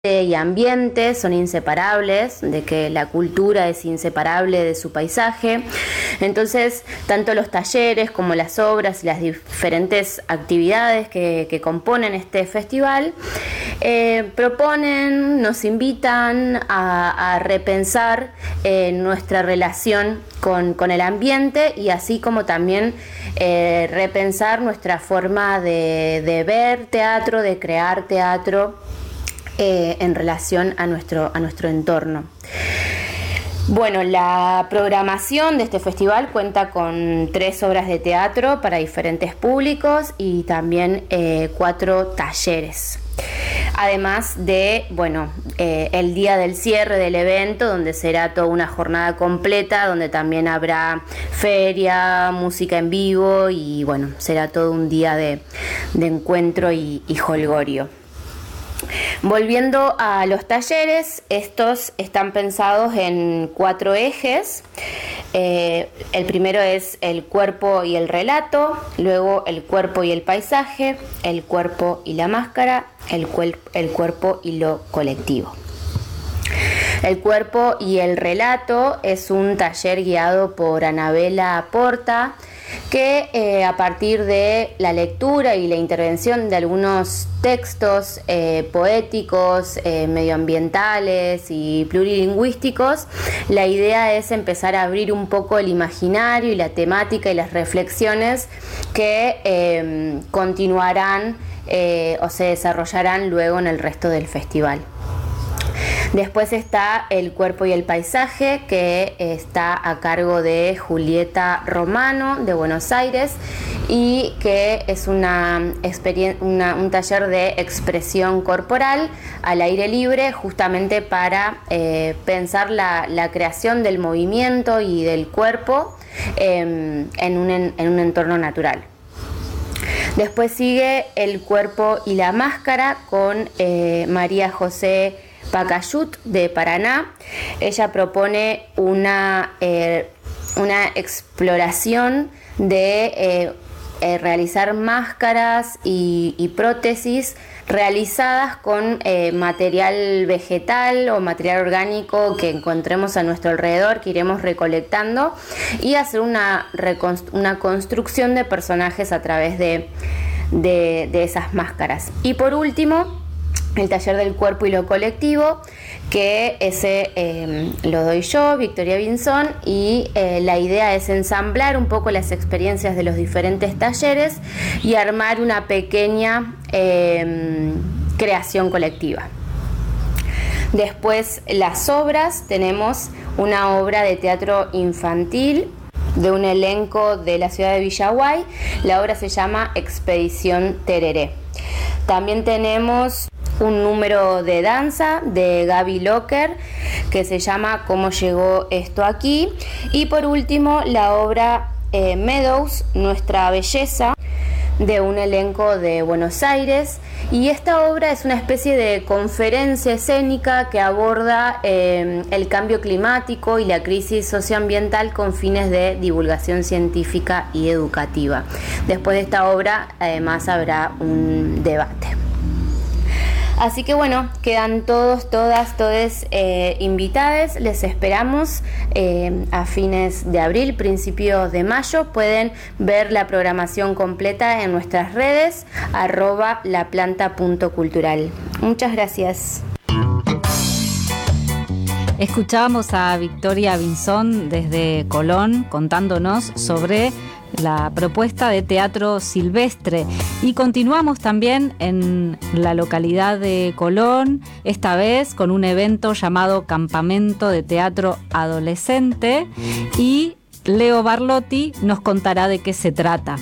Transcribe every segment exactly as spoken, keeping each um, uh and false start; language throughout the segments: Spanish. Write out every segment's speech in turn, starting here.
y ambiente son inseparables, de que la cultura es inseparable de su paisaje. Entonces, tanto los talleres como las obras y las diferentes actividades que, que componen este festival eh, proponen, nos invitan a, a repensar eh, nuestra relación con, con el ambiente y así como también eh, repensar nuestra forma de, de ver teatro, de crear teatro Eh, en relación a nuestro, a nuestro entorno. Bueno, la programación de este festival cuenta con tres obras de teatro para diferentes públicos y también eh, cuatro talleres. Además de, bueno, eh, el día del cierre del evento, donde será toda una jornada completa, donde también habrá feria, música en vivo y, bueno, será todo un día de, de encuentro y, y jolgorio. Volviendo a los talleres, estos están pensados en cuatro ejes. Eh, el primero es el cuerpo y el relato, luego el cuerpo y el paisaje, el cuerpo y la máscara, el, cuer- el cuerpo y lo colectivo. El cuerpo y el relato es un taller guiado por Anabela Porta, que eh, a partir de la lectura y la intervención de algunos textos eh, poéticos, eh, medioambientales y plurilingüísticos, la idea es empezar a abrir un poco el imaginario y la temática y las reflexiones que eh, continuarán eh, o se desarrollarán luego en el resto del festival. Después está el cuerpo y el paisaje, que está a cargo de Julieta Romano de Buenos Aires y que es una experien- una, un taller de expresión corporal al aire libre, justamente para eh, pensar la, la creación del movimiento y del cuerpo eh, en, un, en, en un entorno natural. Después sigue el cuerpo y la máscara con eh, María José Pacayut de Paraná. Ella propone una, eh, una exploración de eh, eh, realizar máscaras y, y prótesis realizadas con eh, material vegetal o material orgánico que encontremos a nuestro alrededor, que iremos recolectando, y hacer una, reconst- una construcción de personajes a través de, de, de esas máscaras. Y por último, el taller del cuerpo y lo colectivo, que ese eh, lo doy yo, Victoria Binzón, y eh, la idea es ensamblar un poco las experiencias de los diferentes talleres y armar una pequeña eh, creación colectiva. Después, las obras, tenemos una obra de teatro infantil de un elenco de la ciudad de Villaguay. La obra se llama Expedición Tereré. También tenemos un número de danza de Gaby Locker que se llama ¿Cómo llegó esto aquí? Y por último, la obra eh, Meadows, Nuestra Belleza, de un elenco de Buenos Aires. Y esta obra es una especie de conferencia escénica que aborda eh, el cambio climático y la crisis socioambiental con fines de divulgación científica y educativa. Después de esta obra, además, habrá un debate. Así que bueno, quedan todos, todas, todes eh, invitadas. Les esperamos eh, a fines de abril, principios de mayo. Pueden ver la programación completa en nuestras redes, arroba laplanta punto cultural. Muchas gracias. Escuchábamos a Victoria Binzón desde Colón contándonos sobre la propuesta de teatro silvestre, y continuamos también en la localidad de Colón, esta vez con un evento llamado Campamento de Teatro Adolescente, y Leo Barlotti nos contará de qué se trata.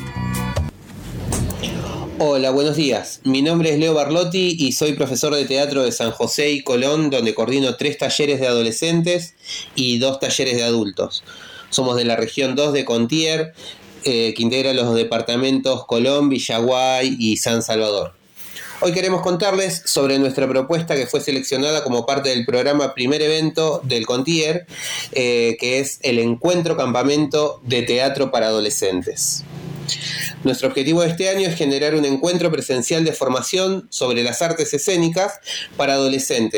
Hola, buenos días. Mi nombre es Leo Barlotti y soy profesor de teatro de San José y Colón, donde coordino tres talleres de adolescentes y dos talleres de adultos. Somos de la región dos de Contier, eh, que integra los departamentos Colón, Villaguay y San Salvador. Hoy queremos contarles sobre nuestra propuesta que fue seleccionada como parte del programa Primer Evento del Contier, eh, que es el Encuentro Campamento de Teatro para Adolescentes. Nuestro objetivo de este año es generar un encuentro presencial de formación sobre las artes escénicas para adolescentes